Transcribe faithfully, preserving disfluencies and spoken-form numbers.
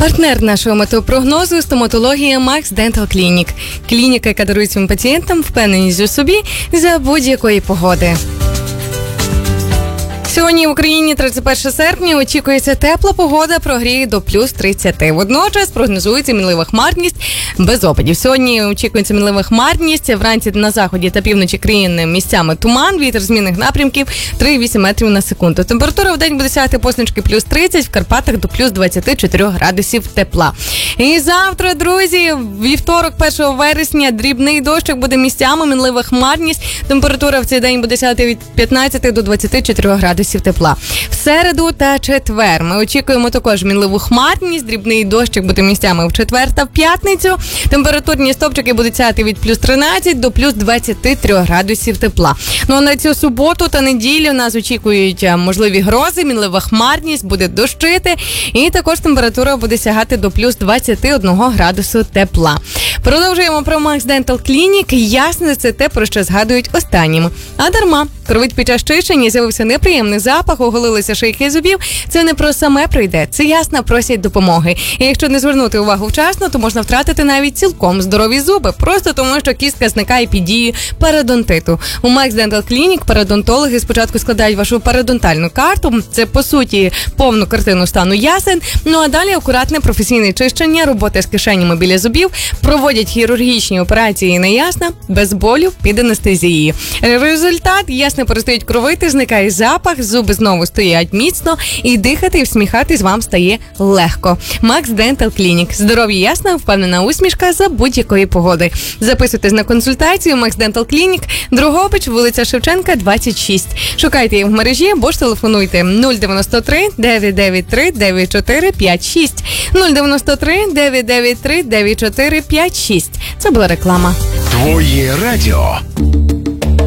Партнер нашого метеопрогнозу – стоматологія Max Dental Clinic. Клініка, яка дарує своїм пацієнтам впевненість у собі за будь-якої погоди. Сьогодні в Україні тридцять перше серпня, очікується тепла погода, прогріє до плюс тридцять. Водночас прогнозується мінлива хмарність без опадів. Сьогодні очікується мінлива хмарність, вранці на заході та півночі країни місцями туман, вітер змінних напрямків три-вісім метрів на секунду. Температура в день буде сягати позначки плюс тридцять, в Карпатах до плюс двадцять чотири градусів тепла. І завтра, друзі, вівторок, першого вересня, дрібний дощик, буде місцями, мінлива хмарність. Температура в цей день буде сягати від п'ятнадцяти до двадцяти чотирьох градусів тепла. В середу та четвер ми очікуємо також мінливу хмарність, дрібний дощик буде місцями в четвер та в п'ятницю. Температурні стопчики будуть сягати від плюс тринадцять до плюс двадцяти трьох градусів тепла. Ну а на цю суботу та неділю нас очікують можливі грози, мінлива хмарність, буде дощити і також температура буде сягати до плюс двадцяти одного градусу тепла. Продовжуємо про Max Dental Clinic. Ясно, це те, про що згадують останнім. А дарма. Кровить під час чищення, з'явився неприємний запах, оголилися шийки зубів. Це не про саме прийде, це ясно просять допомоги. І якщо не звернути увагу вчасно, то можна втратити навіть цілком здорові зуби, просто тому, що кістка зникає під дією пародонтиту. У Max Dental Clinic пародонтологи спочатку складають вашу пародонтальну карту, це по суті повну картину стану ясен, ну а далі акуратне професійне чищення, роботи з кишенями біля зубів, проводять хірургічні операції на ясна, без болю, під анестезією. Результат – ясно перестають кровити, зникає запах, зуби знову стоять міцно і дихати і всміхатись вам стає легко. Max Dental Clinic. Здоров'я ясна, впевнена усмішка за будь-якої погоди. Записуйтесь на консультацію Max Dental Clinic, Дрогобич, вулиця Шевченка, двадцять шість. Шукайте їх в мережі або ж телефонуйте нуль дев'яносто три дев'ять дев'ять три дев'ять чотири п'ять шість. нуль дев'яносто три дев'ять дев'ять три дев'ять чотири п'ять шість. Це була реклама. Твоє радіо.